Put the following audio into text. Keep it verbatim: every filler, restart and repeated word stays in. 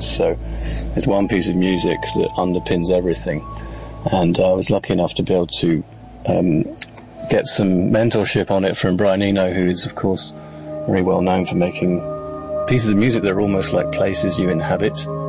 elements. So there's one piece of music that underpins everything. And I was lucky enough to be able to um, get some mentorship on it from Brian Eno, who is, of course, very well known for making pieces of music that are almost like places you inhabit.